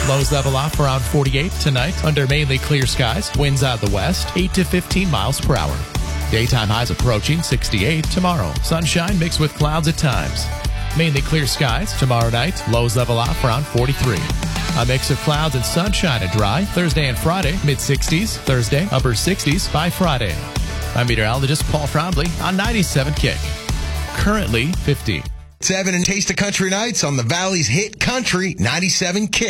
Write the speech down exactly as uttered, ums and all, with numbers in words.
Lows level off around forty-eight tonight under mainly clear skies. Winds out of the west, eight to fifteen miles per hour. Daytime highs approaching sixty-eight tomorrow. Sunshine mixed with clouds at times. Mainly clear skies tomorrow night. Lows level off around forty-three. A mix of clouds and sunshine and dry. Thursday and Friday, mid-sixties. Thursday, upper sixties by Friday. I'm meteorologist Paul Frombly on ninety-seven Kick. Currently fifty. Seven and Taste of Country Nights on the Valley's Hit Country ninety-seven Kick.